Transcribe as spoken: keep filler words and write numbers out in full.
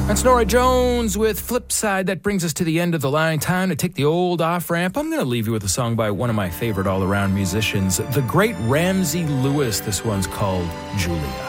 That's Nora Jones with Flipside. That brings us to the end of the line. Time to take the old off-ramp. I'm going to leave you with a song by one of my favorite all-around musicians, the great Ramsey Lewis. This one's called Julia.